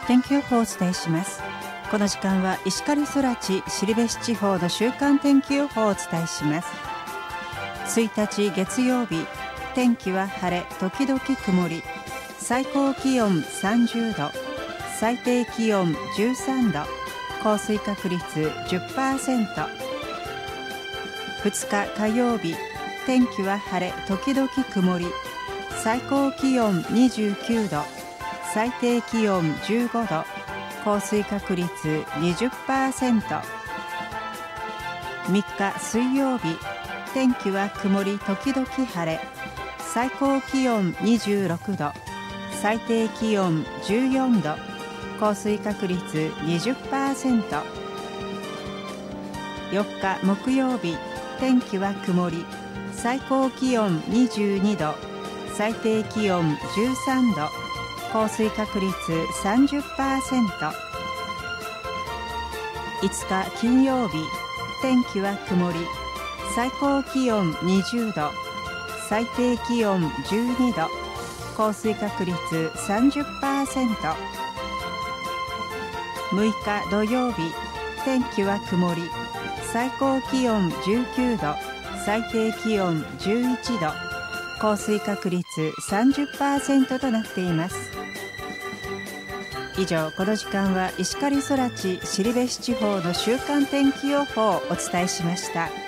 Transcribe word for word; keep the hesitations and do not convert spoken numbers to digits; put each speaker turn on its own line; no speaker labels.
天気予報をお伝えします。この時間は石狩空知後志地方の週間天気予報をお伝えします。ついたち月曜日、天気は晴れ時々曇り、最高気温さんじゅうど、最低気温じゅうさんど、降水確率 じゅっパーセント。 ふつか火曜日、天気は晴れ時々曇り、最高気温にじゅうきゅうど、最低気温じゅうごど、降水確率 にじゅっパーセント。 みっか水曜日、天気は曇り時々晴れ、最高気温にじゅうろくど、最低気温じゅうよんど、降水確率 にじゅっパーセント。 よっか木曜日、天気は曇り、最高気温にじゅうにど、最低気温じゅうさんど、降水確率 さんじゅっパーセント。 いつか金曜日、天気は曇り、最高気温にじゅうど、最低気温じゅうにど、降水確率 さんじゅっパーセント。 むいか土曜日、天気は曇り、最高気温じゅうきゅうど、最低気温じゅういちど、降水確率 さんじゅっパーセント となっています。以上、この時間は石狩空知後志地方の週間天気予報をお伝えしました。